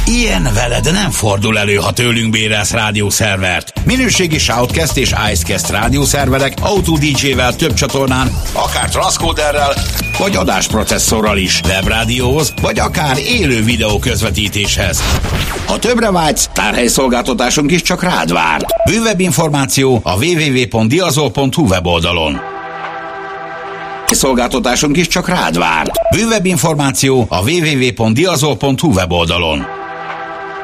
Ilyen veled nem fordul elő, ha tőlünk bérelsz rádiószervert. Minőségi Shoutcast és Icecast rádiószerverek Auto DJ-vel több csatornán, akár transzkóderrel, vagy adásprocesszorral is, webrádióhoz, vagy akár élő videó közvetítéshez. Ha többre vágysz, tárhelyszolgáltatásunk is csak rád vár. Bővebb információ a www.diazol.hu weboldalon. Szolgáltatásunk is csak rád vár. Bővebb információ a www.diazol.hu weboldalon.